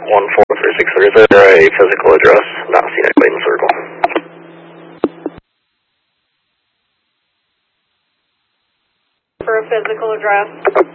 1436, is there a physical address? Not seen anybody in the circle. For a physical address.